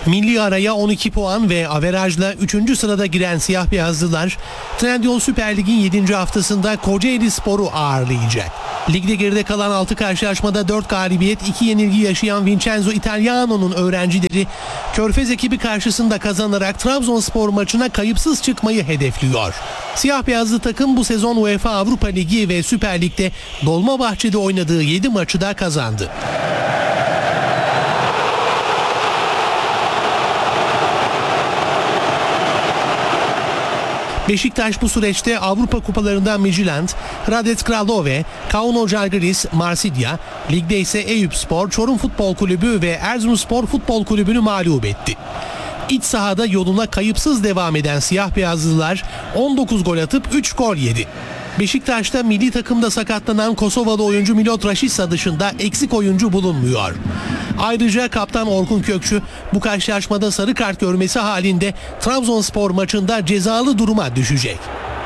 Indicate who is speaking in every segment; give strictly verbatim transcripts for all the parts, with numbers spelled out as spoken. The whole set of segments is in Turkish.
Speaker 1: Milli araya on iki puan ve averajla üçüncü sırada giren siyah beyazlılar Trendyol Süper Lig'in yedinci haftasında Kocaelispor'u ağırlayacak. Ligde geride kalan altı karşılaşmada dört galibiyet, iki yenilgi yaşayan Vincenzo Italiano'nun öğrencileri Körfez ekibi karşısında kazanarak Trabzonspor maçına kayıpsız çıkmayı hedefliyor. Siyah beyazlı takım bu sezon UEFA Avrupa Ligi ve Süper Lig'de Dolmabahçe'de oynadığı yedi maçı da kazandı. Beşiktaş bu süreçte Avrupa kupalarından Midtjylland, Hradec Kralove, Kauno Žalgiris, Marsilya, ligde ise Eyüpspor, Çorum Futbol Kulübü ve Erzurumspor Futbol Kulübü'nü mağlup etti. İç sahada yoluna kayıpsız devam eden siyah beyazlılar on dokuz gol atıp üç gol yedi. Beşiktaş'ta milli takımda sakatlanan Kosovalı oyuncu Milot Rashica dışında eksik oyuncu bulunmuyor. Ayrıca kaptan Orkun Kökçü bu karşılaşmada sarı kart görmesi halinde Trabzonspor maçında cezalı duruma düşecek.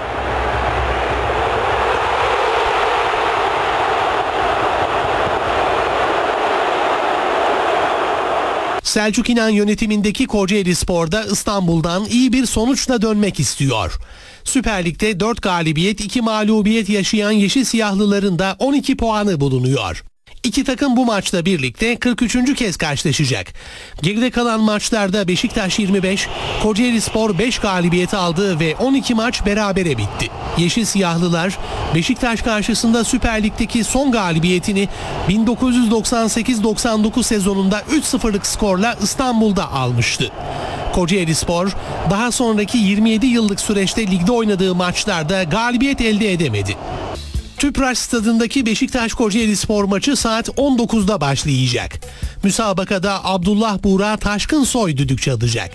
Speaker 1: Selçuk İnan yönetimindeki Kocaelispor'da İstanbul'dan iyi bir sonuçla dönmek istiyor. Süper Lig'de dört galibiyet, iki mağlubiyet yaşayan Yeşil Siyahlıların da on iki puanı bulunuyor. İki takım bu maçla birlikte kırk üçüncü kez karşılaşacak. Geride kalan maçlarda Beşiktaş yirmi beş, Kocaelispor beş galibiyet aldı ve on iki maç berabere bitti. Yeşil Siyahlılar Beşiktaş karşısında Süper Lig'deki son galibiyetini bin dokuz yüz doksan sekiz doksan dokuz sezonunda üç sıfırlık skorla İstanbul'da almıştı. Kocaelispor daha sonraki yirmi yedi yıllık süreçte ligde oynadığı maçlarda galibiyet elde edemedi. Tüpraş stadındaki Beşiktaş Kocaelispor maçı saat on dokuzda başlayacak. Müsabakada Abdullah Buğra Taşkınsoy düdük çalacak.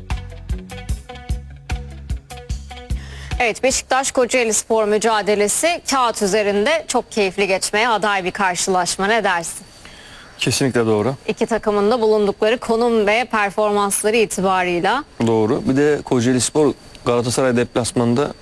Speaker 2: Evet, Beşiktaş Kocaelispor mücadelesi kağıt üzerinde çok keyifli geçmeye aday bir karşılaşma. Ne dersin?
Speaker 3: Kesinlikle doğru.
Speaker 2: İki takımın da bulundukları konum ve performansları itibarıyla.
Speaker 3: Doğru. Bir de Kocaelispor Galatasaray deplasmanında,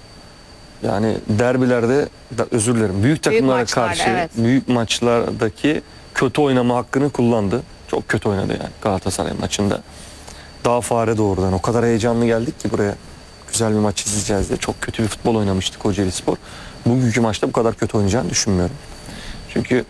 Speaker 3: yani derbilerde, özür dilerim, büyük takımlara
Speaker 2: büyük
Speaker 3: karşı
Speaker 2: evet.
Speaker 3: büyük maçlardaki kötü oynama hakkını kullandı. Çok kötü oynadı yani Galatasaray maçında. Daha fare doğrudan. O kadar heyecanlı geldik ki buraya. Güzel bir maç izleyeceğiz diye. Çok kötü bir futbol oynamıştı Kocaelispor. Bugünkü maçta bu kadar kötü oynayacağını düşünmüyorum. Çünkü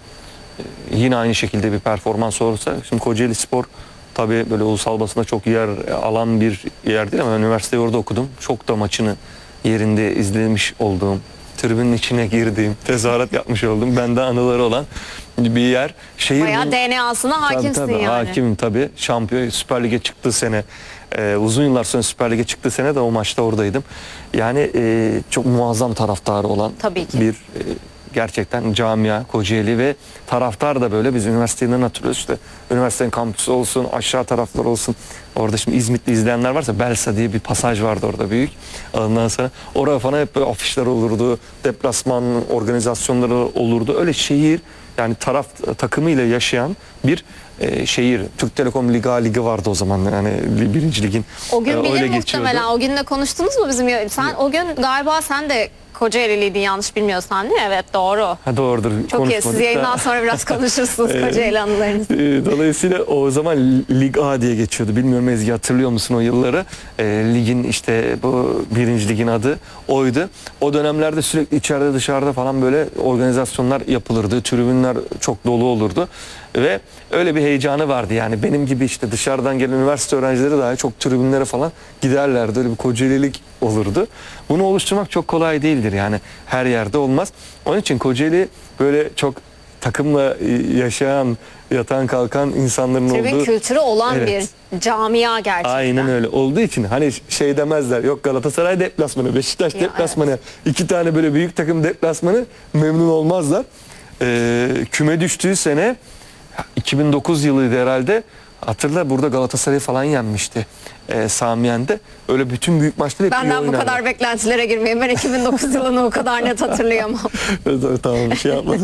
Speaker 3: yine aynı şekilde bir performans olursa, şimdi Kocaelispor tabii böyle ulusal basında çok yer alan bir yer değil ama üniversiteyi orada okudum. Çok da maçını yerinde izlemiş olduğum, tribünün içine girdiğim, tezahürat yapmış olduğum, bende anıları olan bir yer. Şehir
Speaker 2: bayağı
Speaker 3: bunun,
Speaker 2: D N A'sına hakimsin
Speaker 3: tabii, tabii,
Speaker 2: yani.
Speaker 3: Hakimim tabii. Şampiyon Süper Lig'e çıktığı sene, e, uzun yıllar sonra Süper Lig'e çıktığı sene de o maçta oradaydım. Yani e, çok muazzam taraftarı olan
Speaker 2: Tabii ki.
Speaker 3: bir e, gerçekten camia Kocaeli ve taraftar da böyle, biz üniversiteden hatırlıyoruz işte, üniversitenin kampüsü olsun, aşağı taraflar olsun, orada şimdi İzmit'te izleyenler varsa Belsa diye bir pasaj vardı orada büyük, ondan sonra oraya falan hep böyle afişler olurdu, deplasman organizasyonları olurdu, öyle şehir yani taraf takımıyla yaşayan bir e, şehir. Türk Telekom Liga Ligi vardı o zaman, yani birinci ligin
Speaker 2: O gün
Speaker 3: e,
Speaker 2: bilir
Speaker 3: öyle
Speaker 2: muhtemelen.
Speaker 3: geçiyordu.
Speaker 2: O günle konuştunuz mu bizim? Sen
Speaker 3: Ya.
Speaker 2: o gün galiba sen de Kocaeli'liydin, yanlış bilmiyorsan değil mi? Evet, doğru.
Speaker 3: Ha, doğrudur.
Speaker 2: Çok iyi. Siz yayından sonra biraz konuşursunuz Kocaeli anılarınızı.
Speaker 3: Dolayısıyla o zaman Lig A diye geçiyordu. Bilmiyorum Ezgi, hatırlıyor musun o yılları? E, ligin işte bu birinci ligin adı oydu. O dönemlerde sürekli içeride dışarıda falan böyle organizasyonlar yapılırdı. Tribünler çok dolu olurdu. Ve öyle bir heyecanı vardı. Yani benim gibi işte dışarıdan gelen üniversite öğrencileri dahi çok tribünlere falan giderlerdi. Öyle bir Kocaelilik olurdu. Bunu oluşturmak çok kolay değildir. Yani her yerde olmaz. Onun için Kocaeli böyle çok takımla yaşayan, yatan kalkan insanların
Speaker 2: Tribün
Speaker 3: olduğu,
Speaker 2: kültürü olan
Speaker 3: evet,
Speaker 2: bir camia gerçekten.
Speaker 3: aynen öyle olduğu için hani şey demezler, yok Galatasaray deplasmanı, Beşiktaş
Speaker 2: Ya,
Speaker 3: deplasmanı,
Speaker 2: evet.
Speaker 3: iki tane böyle büyük takım deplasmanı, memnun olmazlar. Ee, küme düştüğü sene iki bin dokuz yılıydı herhalde. Hatırla, burada Galatasaray falan yenmişti e, Samiyen'de. Öyle bütün büyük maçları hep iyi
Speaker 2: Benden bu
Speaker 3: oynarlar.
Speaker 2: kadar beklentilere girmeyin. Ben iki bin dokuz yılını o kadar net hatırlayamam.
Speaker 3: Tamam, bir şey yapmadım.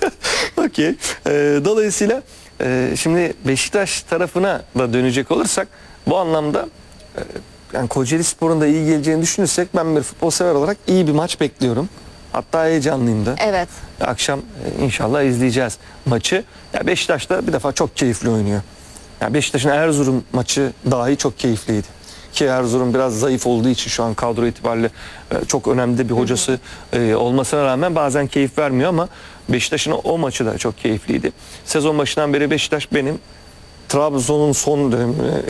Speaker 3: Okey. E, dolayısıyla e, şimdi Beşiktaş tarafına da dönecek olursak, bu anlamda e, yani Kocaelispor'un da iyi geleceğini düşünürsek, ben bir futbol sever olarak iyi bir maç bekliyorum. Hatta heyecanlıyım da.
Speaker 2: Evet.
Speaker 3: Akşam inşallah izleyeceğiz maçı. Ya Beşiktaş da bir defa çok keyifli oynuyor. Yani Beşiktaş'ın Erzurum maçı dahi çok keyifliydi. Ki Erzurum biraz zayıf olduğu için şu an kadro itibariyle e, çok önemli bir hocası e, olmasına rağmen bazen keyif vermiyor ama Beşiktaş'ın o maçı da çok keyifliydi. Sezon başından beri Beşiktaş benim Trabzon'un son dönemi